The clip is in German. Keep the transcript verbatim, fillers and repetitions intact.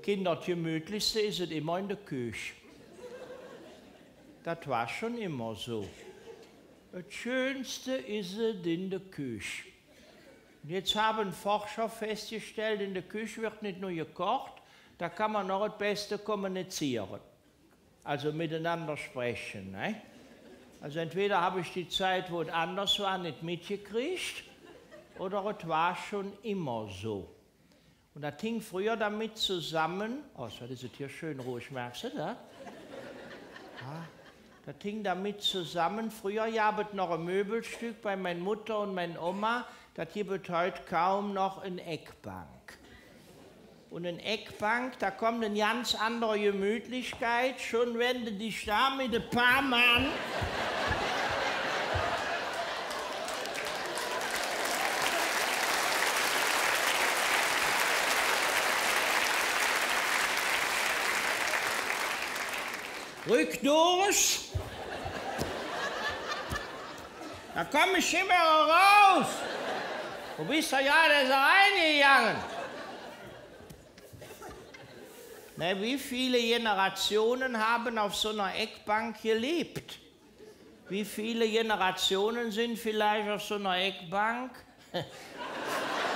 Kinder, das Gemütlichste ist es immer in der Küche. Das war schon immer so. Das Schönste ist es in der Küche. Und jetzt haben Forscher festgestellt, in der Küche wird nicht nur gekocht, da kann man noch das Beste kommunizieren. Also miteinander sprechen. Ne? Also entweder habe ich die Zeit, wo es anders war, nicht mitgekriegt, oder es war schon immer so. Und das hing früher damit zusammen, oh, das ist hier schön ruhig, merkst du das? Ja, das hing damit zusammen, früher gab es noch ein Möbelstück bei meiner Mutter und meiner Oma, das gibt heute kaum noch eine Eckbank. Und eine Eckbank, da kommt eine ganz andere Gemütlichkeit, schon wenn du dich da mit ein paar Mann rück durch. Da komm ich immer raus. Du bist doch ja da reingegangen. Na, wie viele Generationen haben auf so einer Eckbank gelebt? Wie viele Generationen sind vielleicht auf so einer Eckbank